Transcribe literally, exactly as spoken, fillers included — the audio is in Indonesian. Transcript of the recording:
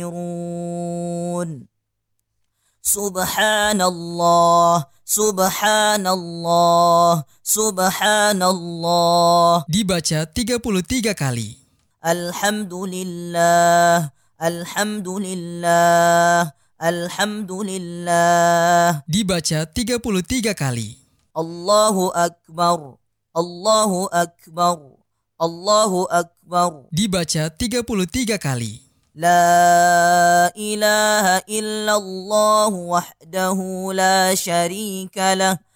Subhanallah, subhanallah, subhanallah. Dibaca tiga puluh tiga kali. Alhamdulillah, alhamdulillah, alhamdulillah. Dibaca tiga puluh tiga kali. Allahu akbar, Allahu akbar, Allahu akbar. Dibaca tiga puluh tiga kali. La ilaha illallah wahdahu la syarika lah.